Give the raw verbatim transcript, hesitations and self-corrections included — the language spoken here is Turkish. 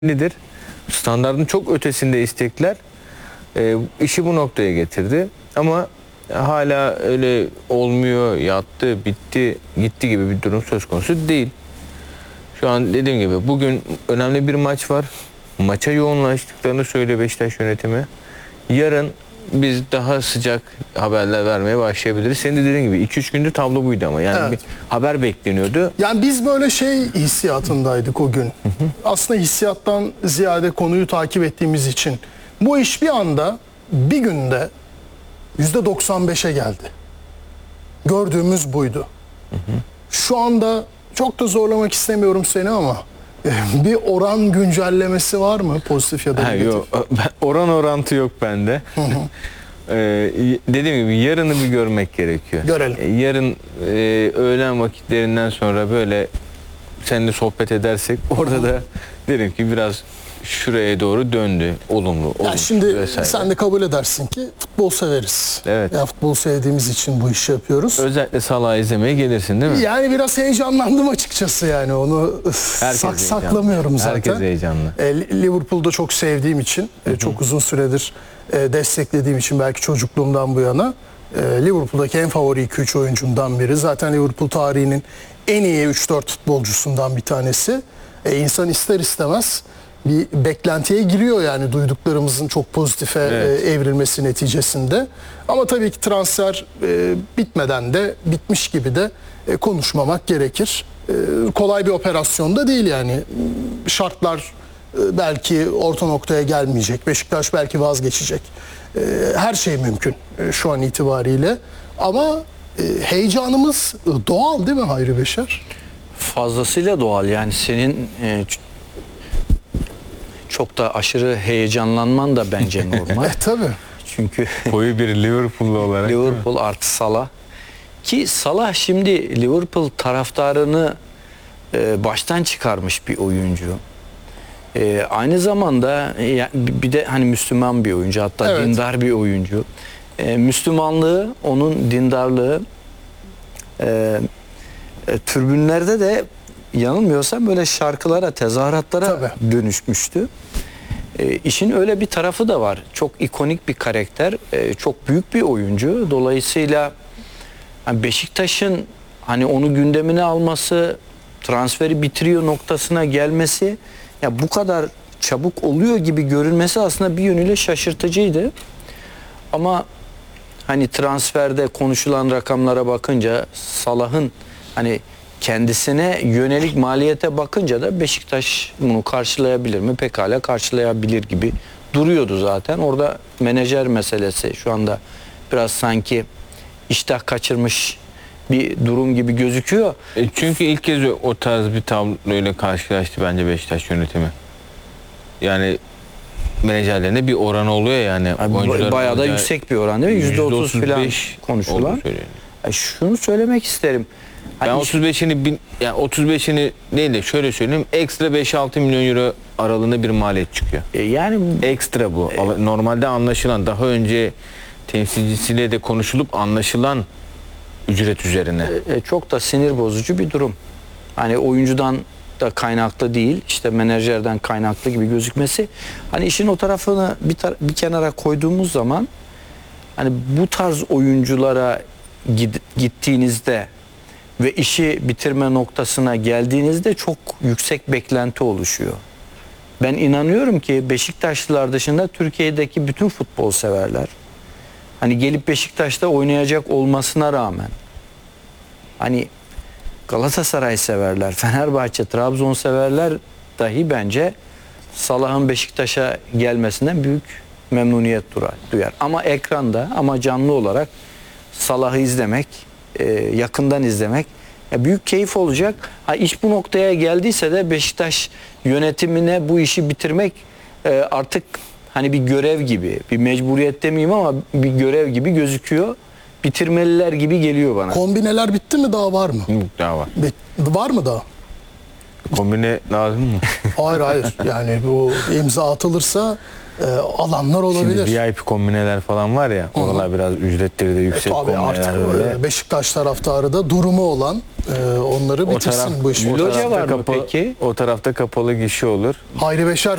nedir? Standardın çok ötesinde istekler e, işi bu noktaya getirdi. Ama hala öyle olmuyor, yattı, bitti, gitti gibi bir durum söz konusu değil. Şu an dediğim gibi bugün önemli bir maç var. Maça yoğunlaştıklarını söylüyor Beşiktaş yönetimi. Yarın biz daha sıcak haberler vermeye başlayabiliriz. Senin de dediğin gibi iki üç gündür tablo buydu ama yani Evet. bir haber bekleniyordu. Yani biz böyle şey hissiyatındaydık o gün. Hı hı. Aslında hissiyattan ziyade konuyu takip ettiğimiz için bu iş bir anda bir günde yüzde doksan beşe geldi. Gördüğümüz buydu. Hı hı. Şu anda çok da zorlamak istemiyorum seni ama bir oran güncellemesi var mı pozitif ya da negatif? Yok, oran orantı yok bende. Hı hı. Ee, dediğim gibi yarını bir görmek gerekiyor. Görelim. Yarın e, öğlen vakitlerinden sonra böyle seninle sohbet edersek orada da derim ki biraz şuraya doğru döndü. Olumlu, olumlu Yani şimdi vesaire. sen de kabul edersin ki futbol severiz. Evet. Yani futbol sevdiğimiz için bu işi yapıyoruz. Özellikle Salah'ı izlemeye gelirsin değil mi? Yani biraz heyecanlandım açıkçası yani onu sak saklamıyorum zaten. Herkes heyecanlı. E, Liverpool'da çok sevdiğim için, e, çok uzun süredir e, desteklediğim için belki çocukluğumdan bu yana e, Liverpool'daki en favori iki üç oyuncumdan biri. Zaten Liverpool tarihinin en iyi üç dört futbolcusundan bir tanesi. E, insan ister istemez bir beklentiye giriyor yani duyduklarımızın çok pozitife evet. e, evrilmesi neticesinde. Ama tabii ki transfer e, bitmeden de bitmiş gibi de e, konuşmamak gerekir. E, kolay bir operasyon da değil yani. Şartlar e, belki orta noktaya gelmeyecek. Beşiktaş belki vazgeçecek. E, her şey mümkün e, şu an itibariyle. Ama e, heyecanımız doğal değil mi Hayri Beşer? Fazlasıyla doğal yani senin e, çok da aşırı heyecanlanman da bence normal. e tabii. Çünkü koyu bir Liverpool'lu olarak. Liverpool artı Salah. Ki Salah şimdi Liverpool taraftarını e, baştan çıkarmış bir oyuncu. E, aynı zamanda e, bir de hani Müslüman bir oyuncu, hatta evet. dindar bir oyuncu. E, Müslümanlığı, onun dindarlığı e, e, tribünlerde de yanılmıyorsam böyle şarkılara, tezahüratlara Tabii. dönüşmüştü. E, işin öyle bir tarafı da var. Çok ikonik bir karakter, e, çok büyük bir oyuncu. Dolayısıyla yani Beşiktaş'ın hani onu gündemine alması, transferi bitiriyor noktasına gelmesi, ya bu kadar çabuk oluyor gibi görünmesi aslında bir yönüyle şaşırtıcıydı. Ama hani transferde konuşulan rakamlara bakınca Salah'ın hani kendisine yönelik maliyete bakınca da Beşiktaş bunu karşılayabilir mi? Pekala karşılayabilir gibi duruyordu zaten. Orada menajer meselesi şu anda biraz sanki iştah kaçırmış bir durum gibi gözüküyor. E çünkü ilk kez o tarz bir tabloyla karşılaştı bence Beşiktaş yönetimi. Yani menajerlerinde bir oran oluyor yani. yani bayağı da yüksek bir oran değil mi? yüzde otuz falan konuşulan. E şunu söylemek isterim. Ben hani otuz beşini yani otuz beşini değil de şöyle söyleyeyim, ekstra beş altı milyon euro aralığında bir maliyet çıkıyor. E yani ekstra bu. E, Normalde anlaşılan, daha önce temsilcisiyle de konuşulup anlaşılan ücret üzerine. E, çok da sinir bozucu bir durum. Hani oyuncudan da kaynaklı değil, işte menajerden kaynaklı gibi gözükmesi. Hani işin o tarafını bir, tar bir kenara koyduğumuz zaman hani bu tarz oyunculara gid gittiğinizde ve işi bitirme noktasına geldiğinizde çok yüksek beklenti oluşuyor. Ben inanıyorum ki Beşiktaşlılar dışında Türkiye'deki bütün futbol severler hani gelip Beşiktaş'ta oynayacak olmasına rağmen hani Galatasaray severler, Fenerbahçe, Trabzon severler dahi bence Salah'ın Beşiktaş'a gelmesinden büyük memnuniyet duyar. Ama ekranda, ama canlı olarak Salah'ı izlemek, yakından izlemek büyük keyif olacak. Ha, iş bu noktaya geldiyse de Beşiktaş yönetimine bu işi bitirmek artık hani bir görev gibi, bir mecburiyet demeyeyim ama bir görev gibi gözüküyor. Bitirmeliler gibi geliyor bana. Kombineler bitti mi, daha var mı? Daha var. Bit var mı daha? Kombine lazım mı? Hayır hayır. Yani bu imza atılırsa e, alanlar olabilir. Şimdi V I P kombineler falan var ya, oralar biraz ücretleri de yüksek Tabii kombineler artık böyle. e, Beşiktaş taraftarı da durumu olan e, onları O bitirsin taraf, bu işi. o Loca tarafta var mı kapalı- peki? O tarafta kapalı gişe olur. Hayri Beşer